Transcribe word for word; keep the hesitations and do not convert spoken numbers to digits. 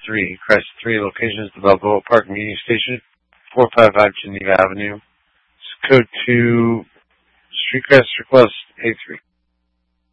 three. Request three locations, the Balboa Park Meeting Station, four fifty-five Geneva Avenue. Code two, street request request A three.